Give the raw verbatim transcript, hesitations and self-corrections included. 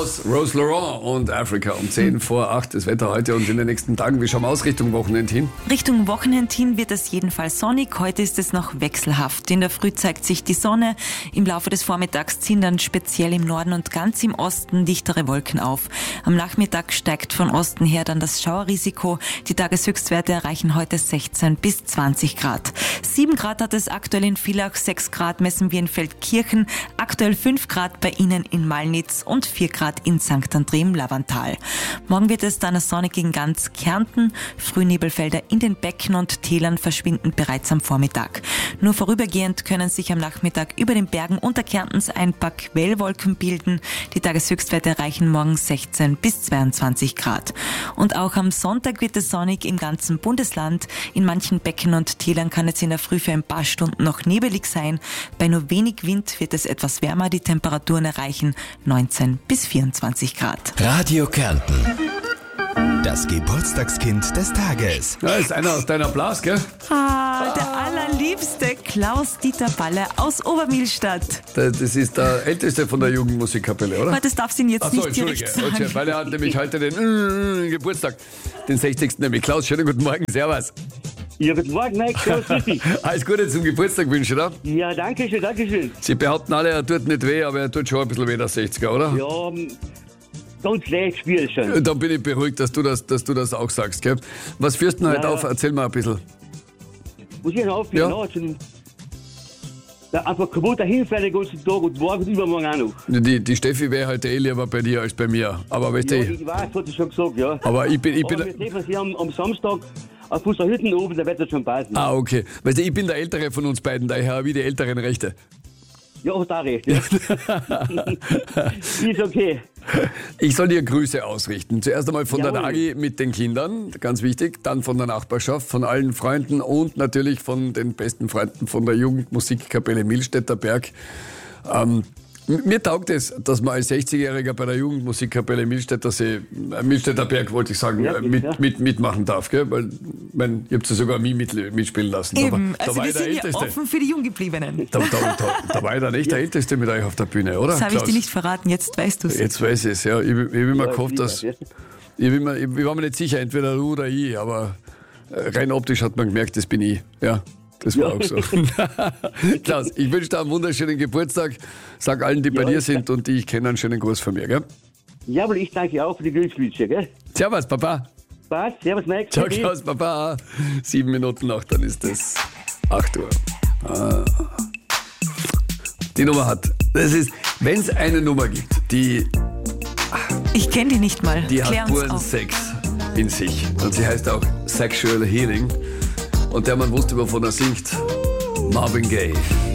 aus Rose Laurent und Africa um zehn vor acht. Das Wetter heute und in den nächsten Tagen. Wie schauen wir aus Richtung Wochenende hin? Richtung Wochenende hin wird es jedenfalls sonnig. Heute ist es noch wechselhaft. In der Früh zeigt sich die Sonne. Im Laufe des Vormittags ziehen dann speziell im Norden und ganz im Osten dichtere Wolken auf. Am Nachmittag steigt von Osten her dann das Schauerrisiko. Die Tageshöchstwerte erreichen heute sechzehn bis zwanzig Grad. sieben Grad hat es aktuell in Villach, sechs Grad messen wir in Feldkirchen, aktuell fünf Grad bei Ihnen in Malnitz und vier Grad in Sankt André im Lavantal. Morgen wird es dann sonnig in ganz Kärnten. Frühnebelfelder in den Becken und Tälern verschwinden bereits am Vormittag. Nur vorübergehend können sich am Nachmittag über den Bergen Unterkärntens ein paar Quellwolken bilden. Die Tageshöchstwerte erreichen morgen sechzehn bis zweiundzwanzig Grad. Und auch am Sonntag wird es sonnig im ganzen Bundesland. In manchen Becken und Tälern kann es in der Früh für ein paar Stunden noch nebelig sein. Bei nur wenig Wind wird es etwas wärmer. Die Temperaturen erreichen neunzehn bis vierundzwanzig Grad. Radio Kärnten. Das Geburtstagskind des Tages. Ja, ist einer aus deiner Blas, gell? Ah, der allerliebste Klaus-Dieter Baller aus Obermilstadt. Das ist der älteste von der Jugendmusikkapelle, oder? Aber das darf sie Ihnen jetzt Ach so, nicht direkt Entschuldige. sagen. Okay, weil er hat nämlich heute den mm, Geburtstag, den sechzigsten nämlich. Klaus, schönen guten Morgen, servus. Ja, guten Morgen, Mike. Servus, grüß dich. Alles Gute zum Geburtstag wünschen, oder? Ja, danke schön, danke schön. Sie behaupten alle, er tut nicht weh, aber er tut schon ein bisschen weh, der sechziger, oder? Ja, ganz leicht spielt schon. Dann bin ich beruhigt, dass du das, dass du das auch sagst, gell? Was führst du denn heute Ja, auf? ja. Erzähl mal ein bisschen. Muss ich noch aufhören? Ja. Ja. Zum, ja, einfach kaputt dahin fahren den ganzen Tag und morgen und übermorgen auch noch. Die, die Steffi wäre heute eh lieber bei dir als bei mir. Aber weißt Ja, du, ich weiß, hat sie schon gesagt, ja. aber ich bin, ich Aber wir bin, treffen sie am, am Samstag auf unserer Hütten oben, da wird das schon passen. ah, okay. Weißt du, ich bin der Ältere von uns beiden, daher habe ich die älteren Rechte. Ja, hast auch recht. Ja. Ist okay. Ich soll dir Grüße ausrichten. Zuerst einmal von der Jawohl. Dagi mit den Kindern, ganz wichtig, dann von der Nachbarschaft, von allen Freunden und natürlich von den besten Freunden von der Jugendmusikkapelle Milstädter Berg. Ähm, mir taugt es, dass man als sechzigjähriger bei der Jugendmusikkapelle Milstädter, See, äh, Milstädter Berg, wollte ich sagen, Ja, äh, mit, ja. mit, mitmachen darf. Gell? Weil, mein, ihr habt ja sogar mich mit, mitspielen lassen. Da war- Eben, da also war wir ich der sind ja Älteste. offen für die Junggebliebenen. Da, da, da, da war ich dann echt der Älteste mit euch auf der Bühne, oder? Das habe ich Klaus? dir nicht verraten, jetzt weißt du es. Jetzt weiß ich es, ja. Ich, ich habe immer Ja, gehofft, lieber, dass. ja. Ich, hab immer, ich, ich war mir nicht sicher, entweder du oder ich, aber äh, rein optisch hat man gemerkt, das bin ich. Ja, das war Ja. auch so. Klaus, ich wünsche dir einen wunderschönen Geburtstag. Sag allen, die bei Ja, dir ich- sind und die ich kenne, einen schönen Gruß von mir. Gell? Jawohl, ich danke auch für die Glückswünsche, gell? Servus, Papa. Passt, servus, Mike. Ciao, Tschüssi. Klaus, Papa. Sieben Minuten nach, dann ist es acht Uhr. Ah. Die Nummer hat. Das ist, wenn es eine Nummer gibt, die Ich kenne die nicht mal. Die Klär hat uns puren auf. Sex in sich. Und sie heißt auch Sexual Healing. Und der Mann wusste, wovon er singt. Marvin Gaye.